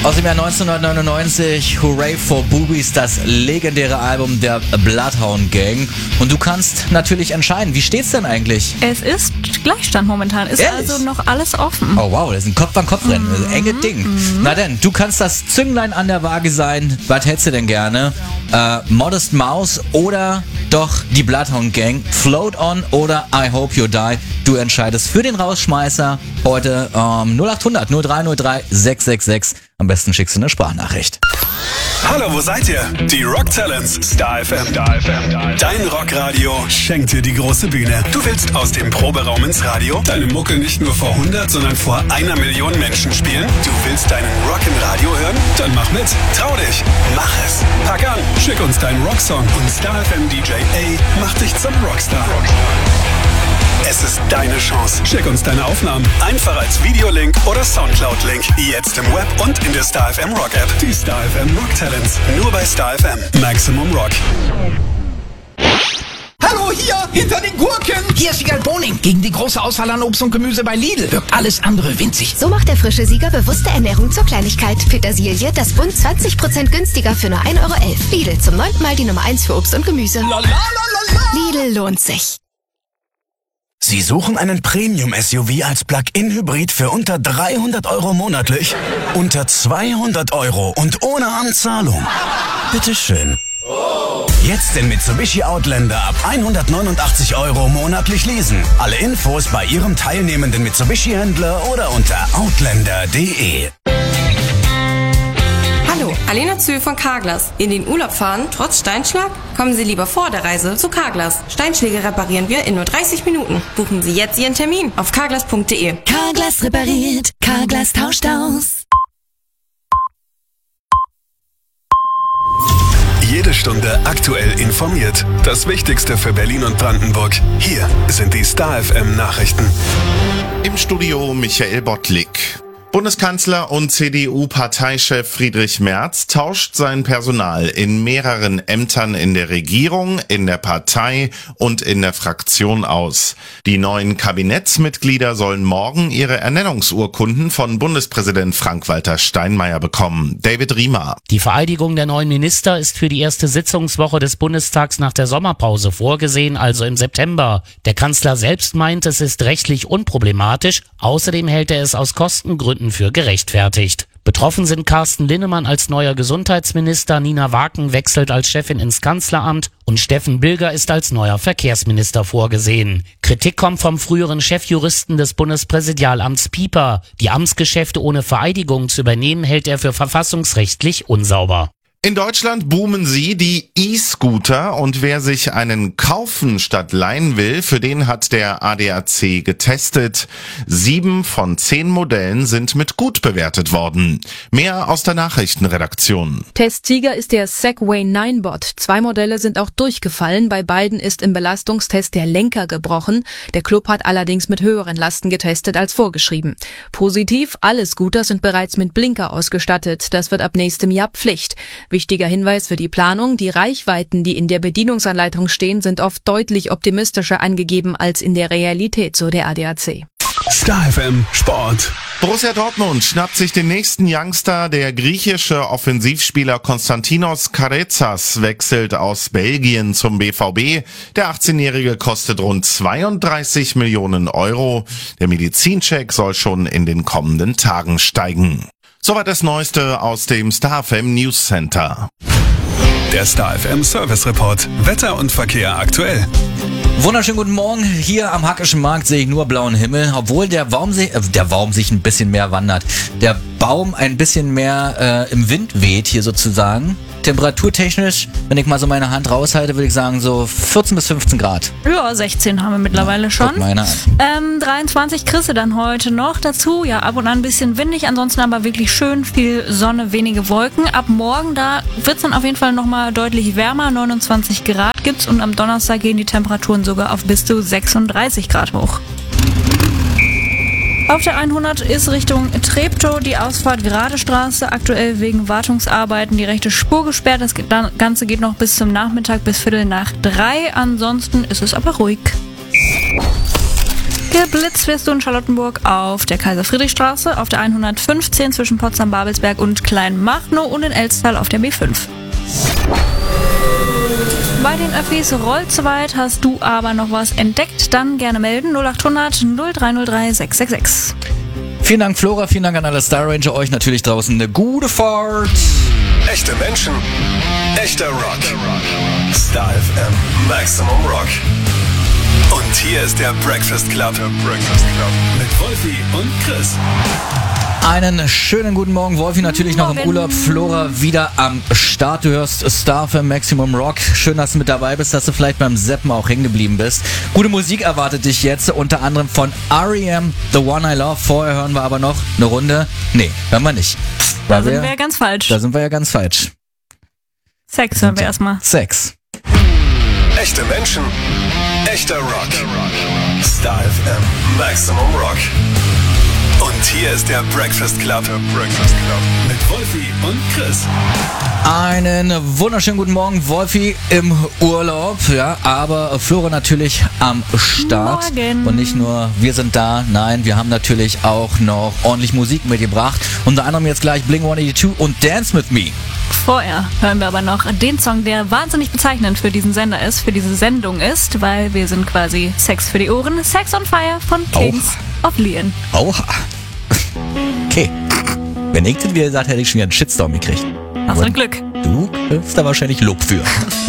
Aus dem Jahr 1999, Hooray for Boobies, das legendäre Album der Bloodhound Gang. Und du kannst natürlich entscheiden, wie steht's denn eigentlich? Es ist Gleichstand momentan, ist Ehrlich? also noch alles offen. Oh wow, das ist ein Kopf-an-Kopf-Rennen, das ist ein enge Ding. Na denn, du kannst das Zünglein an der Waage sein. Was hättest du denn gerne? Modest Mouse oder doch die Bloodhound Gang? Float On oder I Hope You Die? Du entscheidest für den Rausschmeißer heute 0800 0303 666. Am besten schickst du eine Sprachnachricht. Hallo, wo seid ihr? Die Rock Talents, Star FM. Dein Rockradio schenkt dir die große Bühne. Du willst aus dem Proberaum ins Radio deine Mucke nicht nur vor 100, sondern vor 1 Million Menschen spielen? Du willst deinen Rock im Radio hören? Dann mach mit. Trau dich. Mach es. Pack an. Schick uns deinen Rocksong und Star FM DJ A macht dich zum Rockstar. Es ist deine Chance. Schick uns deine Aufnahmen. Einfach als Videolink oder Soundcloud-Link. Jetzt im Web und in der Star FM Rock App. Die Star FM Rock Talents. Nur bei Star FM. Maximum Rock. Hallo, hier, hinter den Gurken. Hier ist Wiegald Boning. Gegen die große Auswahl an Obst und Gemüse bei Lidl wirkt alles andere winzig. So macht der frische Sieger bewusste Ernährung zur Kleinigkeit. Petersilie, das Bund 20% günstiger für nur 1,11 €. Lidl, zum 9. Mal die Nummer 1 für Obst und Gemüse. Lidl lohnt sich. Sie suchen einen Premium-SUV als Plug-in-Hybrid für unter 300 € monatlich? Unter 200 € und ohne Anzahlung? Bitteschön. Jetzt den Mitsubishi Outlander ab 189 € monatlich leasen. Alle Infos bei Ihrem teilnehmenden Mitsubishi-Händler oder unter outlander.de. Hallo, Alena Zühl von Carglass. In den Urlaub fahren, trotz Steinschlag? Kommen Sie lieber vor der Reise zu Carglass. Steinschläge reparieren wir in nur 30 Minuten. Buchen Sie jetzt Ihren Termin auf carglass.de. Carglass repariert, Carglass tauscht aus. Jede Stunde aktuell informiert. Das Wichtigste für Berlin und Brandenburg. Hier sind die Star FM Nachrichten. Im Studio Michael Bottlik. Bundeskanzler und CDU-Parteichef Friedrich Merz tauscht sein Personal in mehreren Ämtern in der Regierung, in der Partei und in der Fraktion aus. Die neuen Kabinettsmitglieder sollen morgen ihre Ernennungsurkunden von Bundespräsident Frank-Walter Steinmeier bekommen. David Riemer. Die Vereidigung der neuen Minister ist für die erste Sitzungswoche des Bundestags nach der Sommerpause vorgesehen, also im September. Der Kanzler selbst meint, es ist rechtlich unproblematisch. Außerdem hält er es aus Kostengründen für gerechtfertigt. Betroffen sind Carsten Linnemann als neuer Gesundheitsminister, Nina Waken wechselt als Chefin ins Kanzleramt und Steffen Bilger ist als neuer Verkehrsminister vorgesehen. Kritik kommt vom früheren Chefjuristen des Bundespräsidialamts Pieper. Die Amtsgeschäfte ohne Vereidigung zu übernehmen, hält er für verfassungsrechtlich unsauber. In Deutschland boomen sie, die E-Scooter, und wer sich einen kaufen statt leihen will, für den hat der ADAC getestet. 7 von 10 Modellen sind mit gut bewertet worden. Mehr aus der Nachrichtenredaktion. Testsieger ist der Segway 9-Bot. 2 Modelle sind auch durchgefallen. Bei beiden ist im Belastungstest der Lenker gebrochen. Der Club hat allerdings mit höheren Lasten getestet als vorgeschrieben. Positiv, alle Scooter sind bereits mit Blinker ausgestattet. Das wird ab nächstem Jahr Pflicht. Wichtiger Hinweis für die Planung: Die Reichweiten, die in der Bedienungsanleitung stehen, sind oft deutlich optimistischer angegeben als in der Realität, so der ADAC. Star FM Sport. Borussia Dortmund schnappt sich den nächsten Youngster. Der griechische Offensivspieler Konstantinos Karezas wechselt aus Belgien zum BVB. Der 18-Jährige kostet rund 32 Millionen €. Der Medizincheck soll schon in den kommenden Tagen steigen. Soweit das Neueste aus dem Star FM News Center. Der Star FM Service Report. Wetter und Verkehr aktuell. Wunderschönen guten Morgen. Hier am Hackischen Markt sehe ich nur blauen Himmel, obwohl der Baum sich ein bisschen mehr wandert. Der Baum ein bisschen mehr im Wind weht hier sozusagen. Temperaturtechnisch, wenn ich mal so meine Hand raushalte, würde ich sagen so 14 bis 15 Grad. Ja, 16 haben wir mittlerweile schon. Guck meine an. 23 kriegst du dann heute noch dazu. Ja, ab und an ein bisschen windig, ansonsten aber wirklich schön viel Sonne, wenige Wolken. Ab morgen, da wird es dann auf jeden Fall nochmal deutlich wärmer. 29 Grad gibt's und am Donnerstag gehen die Temperaturen sogar auf bis zu 36 Grad hoch. Auf der 100 ist Richtung Treptow die Ausfahrt Geradestraße aktuell wegen Wartungsarbeiten die rechte Spur gesperrt. Das Ganze geht noch bis zum Nachmittag bis 2:45. Ansonsten ist es aber ruhig. Geblitzt wirst du in Charlottenburg auf der Kaiser-Friedrich-Straße, auf der 115 zwischen Potsdam-Babelsberg und Kleinmachnow und in Elsttal auf der B5. Bei den Öffis rollt soweit, hast du aber noch was entdeckt, dann gerne melden 0800 0303 666. Vielen Dank, Flora, vielen Dank an alle Star Ranger, euch natürlich draußen eine gute Fahrt. Echte Menschen, echter Rock. Star FM, Maximum Rock. Und hier ist der Breakfast Club. Mit Wolfi und Chris. Einen schönen guten Morgen, Wolfi natürlich noch im Urlaub, Flora wieder am Start. Du hörst Star FM Maximum Rock. Schön, dass du mit dabei bist, dass du vielleicht beim Seppen auch hängen geblieben bist. Gute Musik erwartet dich jetzt, unter anderem von R.E.M., The One I Love. Vorher hören wir aber noch eine Runde. Nee, hören wir nicht. Da sind wir ja ganz falsch. Da sind wir ja ganz falsch. Sex hören wir erstmal. Sex. Echte Menschen, echter Rock. Star FM Maximum Rock. Und hier ist der Breakfast Club. Mit Wolfi und Chris. Einen wunderschönen guten Morgen, Wolfi im Urlaub, ja, aber Flora natürlich am Start. Morgen. Und nicht nur wir sind da, nein, wir haben natürlich auch noch ordentlich Musik mitgebracht. Unter anderem jetzt gleich Blink-182 und Dance With Me. Vorher hören wir aber noch den Song, der wahnsinnig bezeichnend für diesen Sender ist, für diese Sendung ist, weil wir sind quasi Sex für die Ohren. Sex on Fire von Kings of Leon. Oha. Okay. Wenn ich das wieder gesagt hätte, ich schon wieder einen Shitstorm gekriegt. Hast du Glück. Du kriegst da wahrscheinlich Lob für.